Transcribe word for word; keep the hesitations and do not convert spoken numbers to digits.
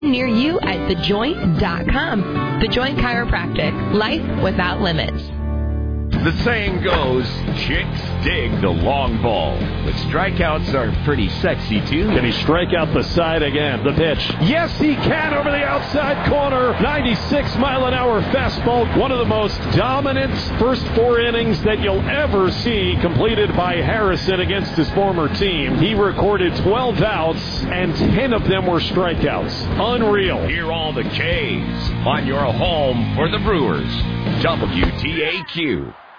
Near you at the joint dot com. The Joint Chiropractic. Life without limits. The saying goes, chicks dig the long ball. But strikeouts are pretty sexy, too. Can he strike out the side again? The pitch. Yes, he can over the outside corner. ninety-six mile an hour fastball. One of the most dominant first four innings that you'll ever see completed by Harrison against his former team. He recorded twelve outs, and ten of them were strikeouts. Unreal. Hear all the K's on your home for the Brewers. W T A Q.